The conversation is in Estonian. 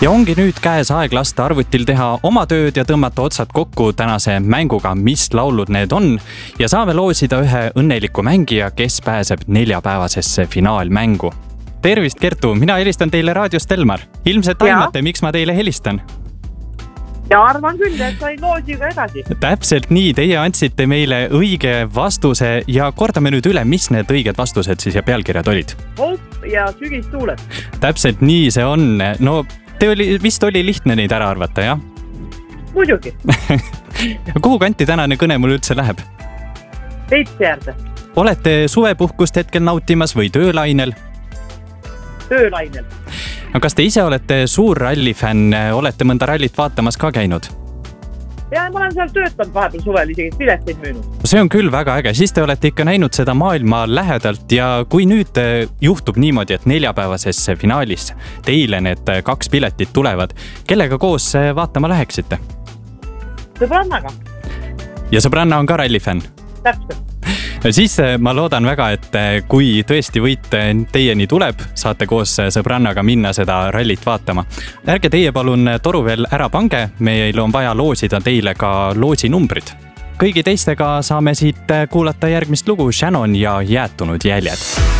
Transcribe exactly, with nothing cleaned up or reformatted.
Ja ongi nüüd käes aeg lasta arvutil teha oma tööd ja tõmmata otsad kokku tänase mänguga, mis laulud need on. Ja saame loosida ühe õnneliku mängija, kes pääseb neljapäevasesse finaalmängu. Tervist, Kertu! Mina helistan teile raadiost Elmar. Ilmselt aimate, miks ma teile helistan? Ja arvan küll, et sain loosiga edasi. Täpselt nii, teie andsite meile õige vastuse ja kordame nüüd üle, mis need õiged vastused siis ja pealkirjad olid. Hopp ja sügistuuled. Täpselt nii see on. No, te oli, vist oli lihtne neid ära arvata, jah? Muidugi. Kuhu kanti tänane kõne mul üldse läheb? Peipsi äärde. Olete suvepuhkust hetkel nautimas või töölainel? Töölainel. No, kas te ise olete suur rallifänn, olete mõnda rallit vaatamas ka käinud? Ja ma olen seal töötanud vahepeal suvel isegi pileteid müünud. See on küll väga äge, siis te olete ikka näinud seda maailma lähedalt ja kui nüüd juhtub niimoodi, et neljapäevasesse finaalis teile need kaks piletit tulevad, kellega koos vaatama läheksite? Sõbrannaga. Ja sõbranna on ka rallifänn? Täpselt. Siis ma loodan väga, et kui tõesti võit teieni tuleb, saate koos sõbrannaga minna seda rallit vaatama. Ärge teie palun toru veel ära pange, meil on vaja loosida teile ka loosinumbrid. Kõigi teistega saame siit kuulata järgmist lugu Shannon ja Jäätunud jäljed.